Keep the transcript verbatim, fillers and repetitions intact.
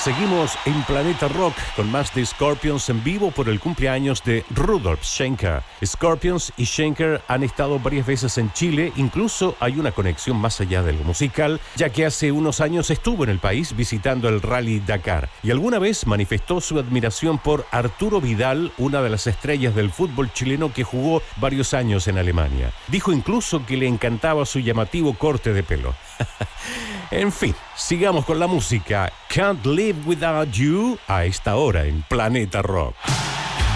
Seguimos en Planeta Rock con más de Scorpions en vivo por el cumpleaños de Rudolf Schenker. Scorpions y Schenker han estado varias veces en Chile, incluso hay una conexión más allá de lo musical, ya que hace unos años estuvo en el país visitando el Rally Dakar y alguna vez manifestó su admiración por Arturo Vidal, una de las estrellas del fútbol chileno que jugó varios años en Alemania. Dijo incluso que le encantaba su llamativo corte de pelo. En fin, sigamos con la música. Can't Live Without You a esta hora en Planeta Rock.